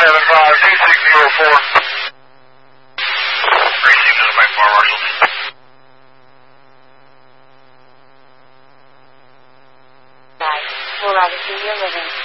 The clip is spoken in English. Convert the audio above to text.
2604. Racing to my far marshal. We'll obviously be living.